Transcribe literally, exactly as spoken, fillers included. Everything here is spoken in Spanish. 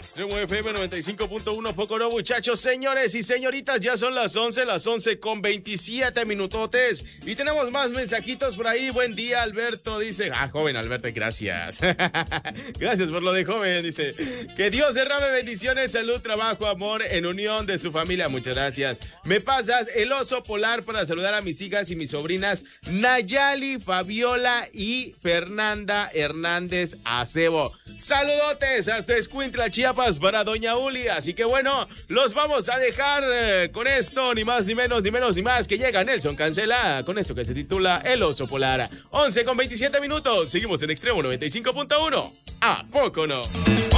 Extremo F M noventa y cinco punto uno, poco no, muchachos, señores y señoritas, ya son las once, las once con veintisiete minutotes. Y tenemos más mensajitos por ahí. Buen día, Alberto, dice. Ah, joven Alberto, gracias. Gracias por lo de joven, dice. Que Dios derrame bendiciones, salud, trabajo, amor, en unión de su familia. Muchas gracias. Me pasas el oso polar para saludar a mis hijas y mis sobrinas Nayali, Fabiola y Fernanda Hernández Acebo. Saludotes hasta Escuintla, Chiapas, para Doña Uli. Así que bueno, los vamos a dejar eh, con esto, ni más ni menos, ni menos ni más, que llega Nelson Cancela con esto que se titula El oso polar. once con veintisiete minutos, seguimos en Extremo noventa y cinco punto uno. ¿A poco no?